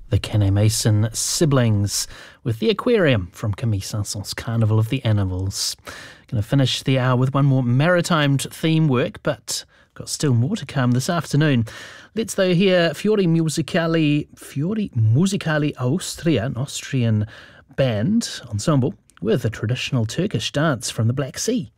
The Kenny Mason siblings with The Aquarium from Camille Saint-Saëns' Carnival of the Animals. Going to finish the hour with one more maritime theme work, but got still more to come this afternoon. Let's though hear Fiori Musicali Austria, an Austrian band ensemble with a traditional Turkish dance from the Black Sea.